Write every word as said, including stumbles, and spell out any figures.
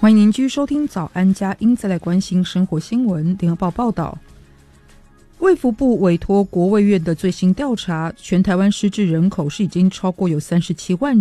欢迎您继续收听早安佳音，再来关心生活新闻。联合报报道，卫福部委托国卫院的最新调查，全台湾失智人口是已经超过有三十七万